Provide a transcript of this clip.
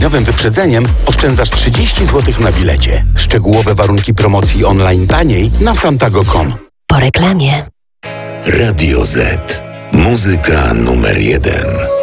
dwudniowym wyprzedzeniem oszczędzasz 30 zł na bilecie. Szczegółowe warunki promocji online taniej na santago.com. Po reklamie. Radio Z. Muzyka numer 1.